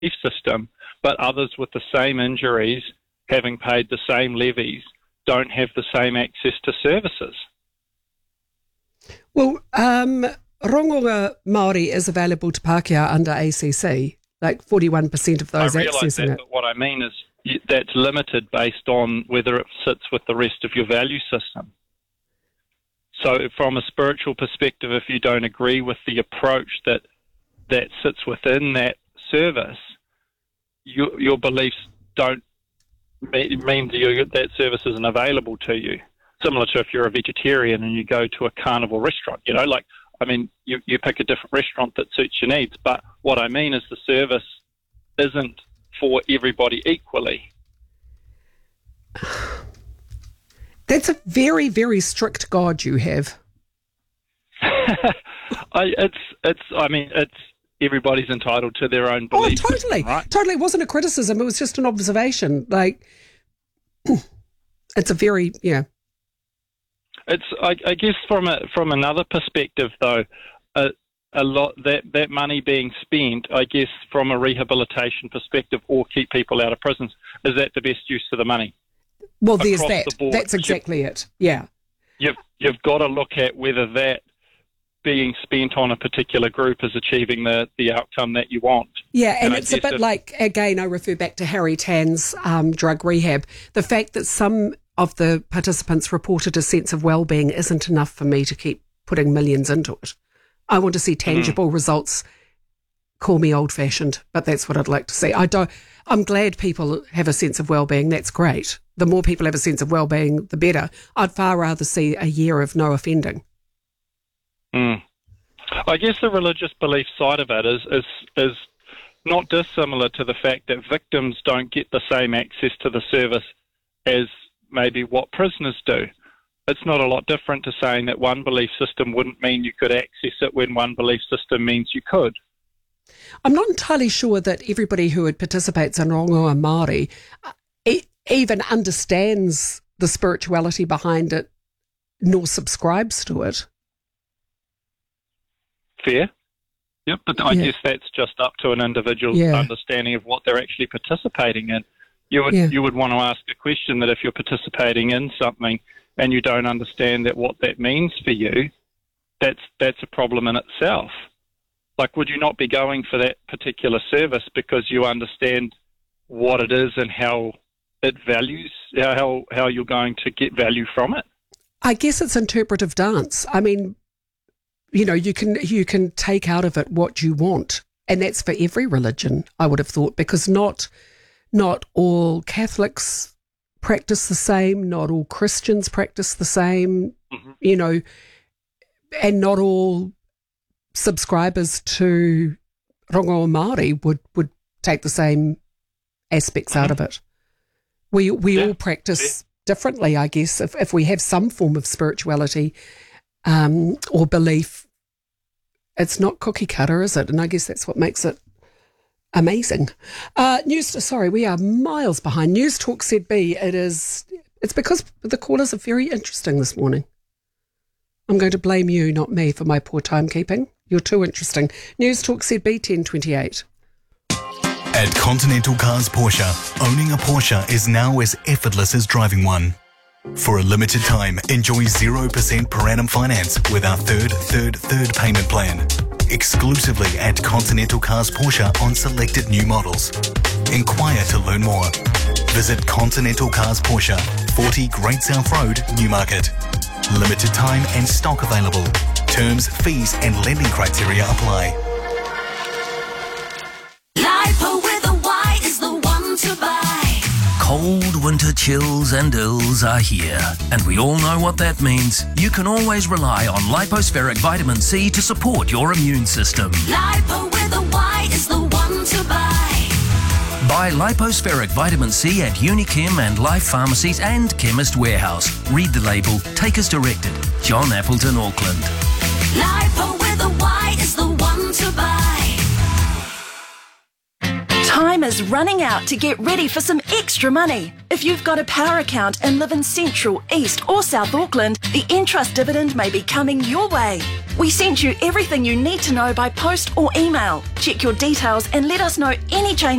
system, but others with the same injuries, having paid the same levies, don't have the same access to services. Well, rongoa Māori is available to Pākehā under ACC, like 41% of those I realise accessing that, it. but what I mean is that's limited based on whether it sits with the rest of your value system. So from a spiritual perspective, if you don't agree with the approach that sits within that service, your beliefs don't mean that service isn't available to you. Similar to if you're a vegetarian and you go to a carnival restaurant, you pick a different restaurant that suits your needs. But what I mean is the service isn't for everybody equally. That's a very, very strict God you have. It's everybody's entitled to their own belief. Oh, totally. System, right? Totally. It wasn't a criticism. It was just an observation. Like, it's a very, yeah. It's, I guess, from another perspective, though, a lot that money being spent, I guess, from a rehabilitation perspective, or keep people out of prisons, is that the best use of the money? Well, there's Across that. the board, That's exactly it. Yeah. You've got to look at whether that being spent on a particular group is achieving the outcome that you want. Yeah, and it's a bit like, again, I refer back to Harry Tan's drug rehab. The fact that some of the participants reported a sense of well-being isn't enough for me to keep putting millions into it. I want to see tangible results. Call me old-fashioned, but that's what I'd like to see. I'm glad people have a sense of well-being. That's great. The more people have a sense of well-being, the better. I'd far rather see a year of no offending. I guess the religious belief side of it is not dissimilar to the fact that victims don't get the same access to the service as maybe what prisoners do. It's not a lot different to saying that one belief system wouldn't mean you could access it when one belief system means you could. I'm not entirely sure that everybody who participates in rongoa Māori even understands the spirituality behind it, nor subscribes to it. Fair. Yep, but I guess that's just up to an individual's understanding of what they're actually participating in. You would want to ask a question that if you're participating in something and you don't understand what that means for you, that's a problem in itself. Like, would you not be going for that particular service because you understand what it is and how it values, how you're going to get value from it? I guess it's interpretive dance. I mean, you can take out of it what you want, and that's for every religion, I would have thought, because not all Catholics practice the same, not all Christians practice the same, and not all subscribers to rongoa Māori would take the same aspects out of it. We all practice differently, I guess. If we have some form of spirituality or belief, it's not cookie cutter, is it? And I guess that's what makes it amazing. We are miles behind. News Talk ZB, it's because the callers are very interesting this morning. I'm going to blame you, not me, for my poor timekeeping. You're too interesting. News Talk ZB 1028. At Continental Cars Porsche, owning a Porsche is now as effortless as driving one. For a limited time, enjoy 0% per annum finance with our third payment plan. Exclusively at Continental Cars Porsche on selected new models. Inquire to learn more. Visit Continental Cars Porsche, 40 Great South Road, Newmarket. Limited time and stock available. Terms, fees and lending criteria apply. Lipo with a Y is the one to buy. Cold winter chills and ills are here, and we all know what that means. You can always rely on Lipospheric Vitamin C to support your immune system. Lipo with a Y is the one to buy. Buy Lipospheric Vitamin C at Unichem and Life Pharmacies and Chemist Warehouse. Read the label. Take as directed. John Appleton, Auckland. Lipo with a Y is the one to buy. Time is running out to get ready for some extra money. If you've got a power account and live in Central, East or South Auckland, the Entrust dividend may be coming your way. We sent you everything you need to know by post or email. Check your details and let us know any changes